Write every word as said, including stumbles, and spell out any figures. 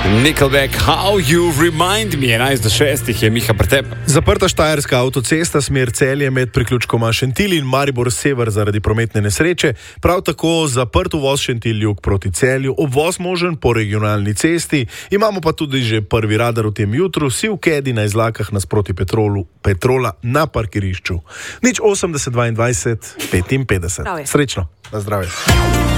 Nickelback, How You Remind Me, enajst do šestih je Miha Pretep. Zaprta štajerska avtocesta smer Celje med priključkoma Šentilj in Maribor sever zaradi prometne nesreče, prav tako zaprt uvoz Šentilj jug proti Celju, obvoz možen po regionalni cesti, imamo pa tudi že prvi radar v tem jutru, si v kedi na izlakah nasproti Petrolu, Petrola na parkirišču. Nič osemdeset dvaindvajset petinpetdeset. Srečno, na zdravje.